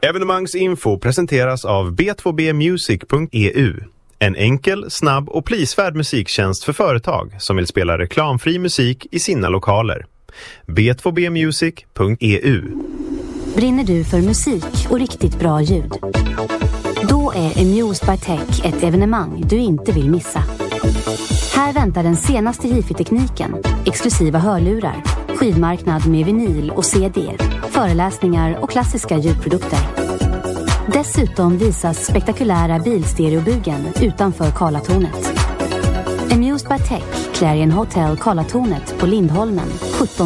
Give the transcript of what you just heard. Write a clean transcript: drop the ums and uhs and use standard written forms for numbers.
Evenemangsinfo presenteras av b2bmusic.eu. En enkel, snabb och prisvärd musiktjänst för företag som vill spela reklamfri musik i sina lokaler. b2bmusic.eu. Brinner du för musik och riktigt bra ljud? Då är Amused by Tech ett evenemang du inte vill missa. Här väntar den senaste hifi-tekniken, exklusiva hörlurar, skivmarknad med vinyl och CD, föreläsningar och klassiska ljudprodukter. Dessutom visas spektakulära bilstereobugen utanför Karlatornet. Amused by Tech, Clarion Hotel Karlatornet på Lindholmen, 17